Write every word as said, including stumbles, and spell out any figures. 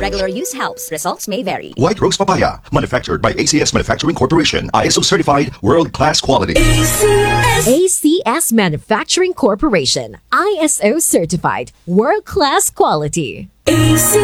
Regular use helps. Results may vary. White Rose Papaya, manufactured by A C S Manufacturing Corporation, I S O certified, world-class quality. A C S. A C S Manufacturing Corporation, I S O certified, world-class quality. A C